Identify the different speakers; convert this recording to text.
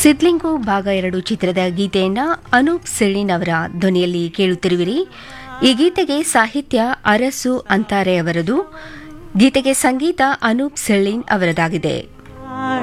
Speaker 1: ಸಿದ್ಲಿಂಗು ಭಾಗ 2 ಚಿತ್ರದ ಗೀತೆಯನ್ನ ಅನೂಪ್ ಸೆಳಿನ್ ಅವರ ಧ್ವನಿಯಲ್ಲಿ ಕೇಳುತ್ತಿರುವಿರಿ. ಈ ಗೀತೆಗೆ ಸಾಹಿತ್ಯ ಅರಸು ಅಂತಾರೆ ಅವರದು. ಗೀತೆಗೆ ಸಂಗೀತ ಅನೂಪ್ ಸೆಳಿನ್ ಅವರದಾಗಿದೆ.